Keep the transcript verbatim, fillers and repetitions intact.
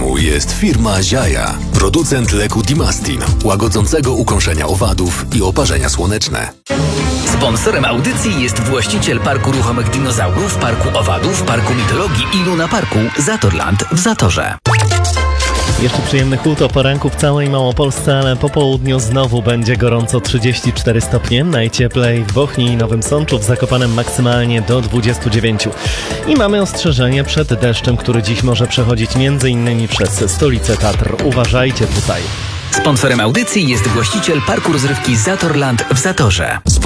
organizmu jest firma Ziaja, producent leku Dimastin, łagodzącego ukąszenia owadów i oparzenia słoneczne. Sponsorem audycji jest właściciel Parku Ruchomych Dinozaurów, Parku Owadów, Parku Mitologii i Luna Parku Zatorland w Zatorze. Jeszcze przyjemny chłód o poranku w całej Małopolsce, ale po południu znowu będzie gorąco, trzydzieści cztery stopnie. Najcieplej w Bochni i Nowym Sączu, w Zakopanem maksymalnie do dwudziestu dziewięciu. I mamy ostrzeżenie przed deszczem, który dziś może przechodzić między innymi przez stolicę Tatr. Uważajcie tutaj. Sponsorem audycji jest właściciel Parku Rozrywki Zatorland w Zatorze.